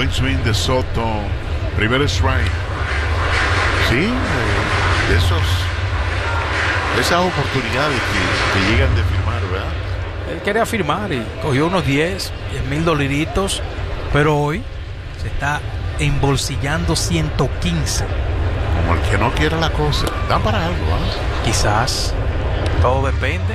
buen swing de Soto. Primer strike. Sí, esas oportunidades que llegan de firmar, ¿verdad? Él quería firmar y cogió unos 10 mil dolaritos, pero hoy se está embolsillando 115. Como el que no quiere la cosa. Dan para algo, Quizás. Todo depende.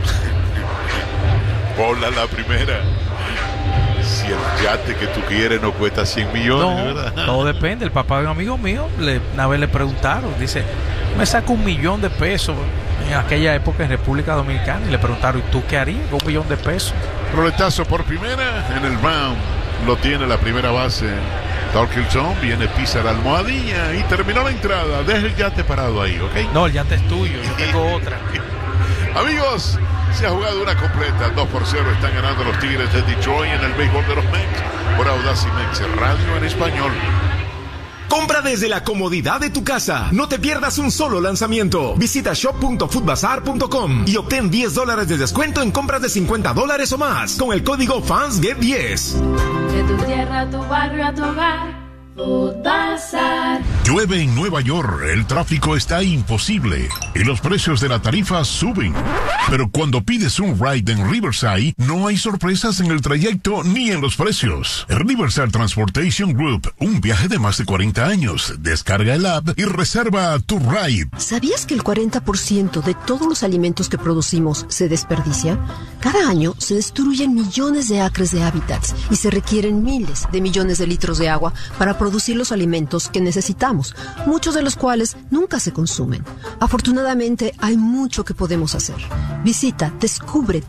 Bola la primera. Si el yate que tú quieres no cuesta 100 millones, ¿verdad? Todo depende. El papá de un amigo mío, una vez le preguntaron, dice, me saco $1 millón en aquella época en República Dominicana, y le preguntaron, ¿y tú qué harías con $1 millón? Roletazo por primera en el round. Lo tiene la primera base. Torkelson viene, pisa la almohadilla y terminó la entrada. Deja el yate parado ahí, ¿ok? No, el yate es tuyo, yo tengo otra. Amigos, se ha jugado una completa. 2-0 están ganando los Tigres de Detroit en el béisbol de los Mets por Audacy Mex Radio en español. Compra desde la comodidad de tu casa. No te pierdas un solo lanzamiento. Visita shop.foodbazar.com y obtén $10 de descuento en compras de $50 o más con el código FANSGET10. De tu tierra a tu barrio a tu hogar, Food Bazar. Llueve en Nueva York, el tráfico está imposible y los precios de la tarifa suben. Pero cuando pides un ride en Riverside, no hay sorpresas en el trayecto ni en los precios. Riverside Transportation Group, un viaje de más de 40 años. Descarga el app y reserva tu ride. ¿Sabías que el 40% de todos los alimentos que producimos se desperdicia? Cada año se destruyen millones de acres de hábitats y se requieren miles de millones de litros de agua para producir los alimentos que necesitamos, muchos de los cuales nunca se consumen. Afortunadamente, hay mucho que podemos hacer. Visita descubre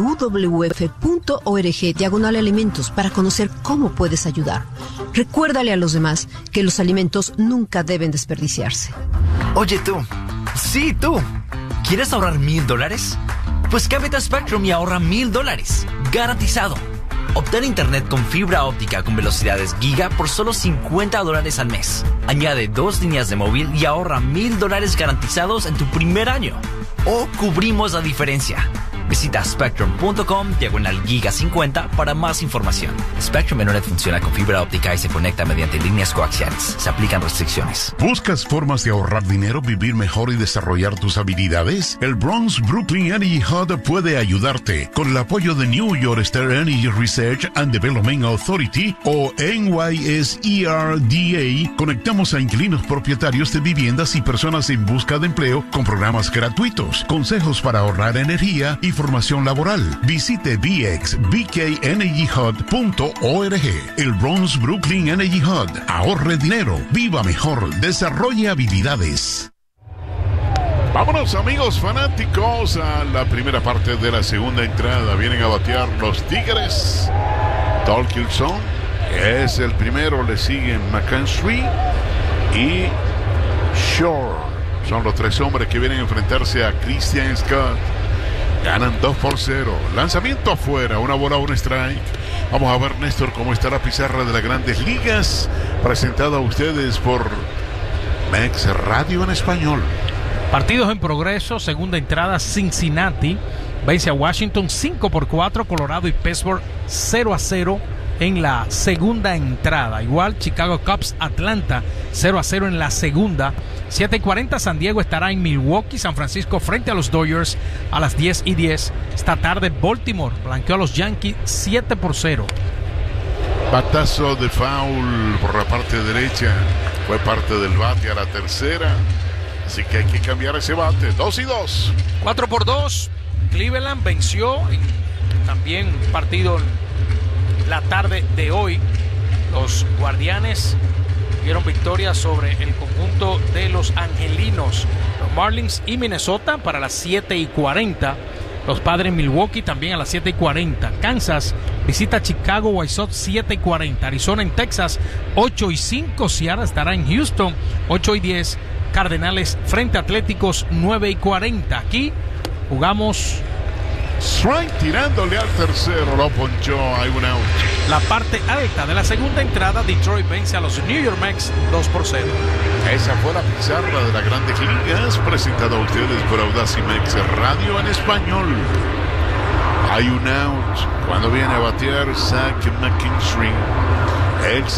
www.org/alimentos para conocer cómo puedes ayudar. Recuérdale a los demás que los alimentos nunca deben desperdiciarse. Oye tú, sí tú, ¿quieres ahorrar $1,000? Pues cámbiate a Spectrum y ahorra $1,000, garantizado. Obtén internet con fibra óptica con velocidades giga por solo $50 al mes. Añade 2 líneas de móvil y ahorra $1,000 garantizados en tu primer año. O cubrimos la diferencia. Visita spectrum.com/giga50 para más información. Spectrum Internet funciona con fibra óptica y se conecta mediante líneas coaxiales. Se aplican restricciones. ¿Buscas formas de ahorrar dinero, vivir mejor y desarrollar tus habilidades? El Bronx Brooklyn Energy Hub puede ayudarte. Con el apoyo de New York State Energy Research and Development Authority o NYSERDA, conectamos a inquilinos propietarios de viviendas y personas en busca de empleo con programas gratuitos, consejos para ahorrar energía y formación laboral. Visite bxbkenergyhub.org. El Bronx Brooklyn Energy Hub. Ahorre dinero, viva mejor, desarrolle habilidades. Vámonos, amigos fanáticos, a la primera parte de la segunda entrada. Vienen a batear los Tigres. Torkelson es el primero, le siguen McKinstry y Shore. Son los 3 hombres que vienen a enfrentarse a Christian Scott. Ganan 2-0. Lanzamiento afuera, una bola, un strike. Vamos a ver, Néstor, cómo está la pizarra de las Grandes Ligas, presentada a ustedes por Mex Radio en español. Partidos en progreso, segunda entrada. Cincinnati vence a Washington 5-4, Colorado y Pittsburgh 0-0 en la segunda entrada. Igual Chicago Cubs Atlanta 0-0 en la segunda. 7:40 San Diego estará en Milwaukee. San Francisco frente a los Dodgers a las 10:10. Esta tarde Baltimore blanqueó a los Yankees 7-0. Batazo de foul por la parte derecha. Fue parte del bate a la tercera. Así que hay que cambiar ese bate. 2-2. 4-2. Cleveland venció en también partido la tarde de hoy. Los Guardianes dieron victoria sobre el conjunto de los Angelinos. Los Marlins y Minnesota para las 7:40. Los Padres Milwaukee también a las 7:40. Kansas visita Chicago White Sox 7:40. Arizona en Texas 8:05. Seattle estará en Houston 8:10. Cardenales frente a Atléticos 9:40. Aquí jugamos Strike tirándole al tercero, lo ponchó, hay un out. La parte alta de la segunda entrada. Detroit vence a los New York Mets 2-0. Esa fue la pizarra de las Grandes Ligas, presentada a ustedes por Audacy Mex Radio en español. Hay un out cuando viene a batear Zach McKinstry.